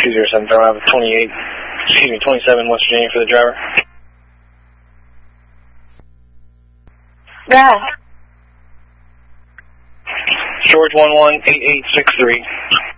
207, drive 27 West Virginia for the driver. Yeah. George 118863.